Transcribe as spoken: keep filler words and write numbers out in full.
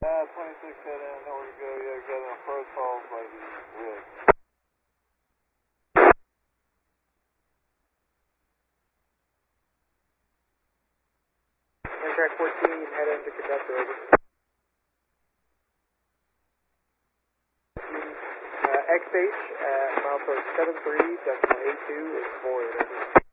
Uh, twenty-six head in, nowhere to go yet, got an approach followed by the rig. Track fourteen, head into conductor, over. Uh, X H at milepost seven three decimal eight two is void, over.